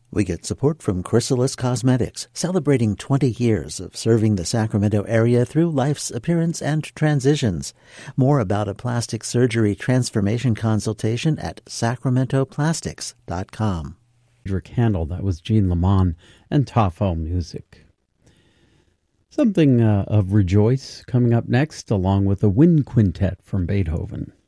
We get support from Chrysalis Cosmetics, celebrating 20 years of serving the Sacramento area through life's appearance and transitions. More about a plastic surgery transformation consultation at sacramentoplastics.com. Candle, that was Jean Lamont and Tafo music. Something of Rejoice coming up next, along with a wind quintet from Beethoven.